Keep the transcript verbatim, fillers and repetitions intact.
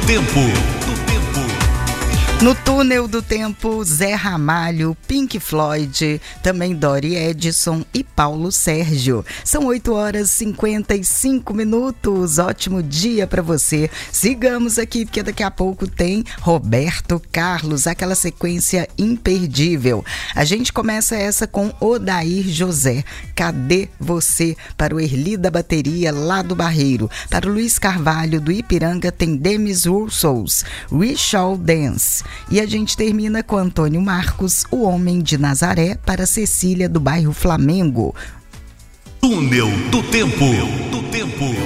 tempo. Do tempo. No túnel do tempo, Zé Ramalho, Pink Floyd, também Dori Edson e Paulo Sérgio. São oito horas e cinquenta e cinco minutos. Ótimo dia para você. Sigamos aqui, porque daqui a pouco tem Roberto Carlos, aquela sequência imperdível. A gente começa essa com Odair José. Cadê você? Para o Erli da Bateria, lá do Barreiro. Para o Luiz Carvalho, do Ipiranga, tem Demis Rousseaus, We Shall Dance. E a gente termina com Antônio Marcos, O Homem de Nazaré, para Cecília, do bairro Flamengo. Túnel do Tempo. Do Tempo.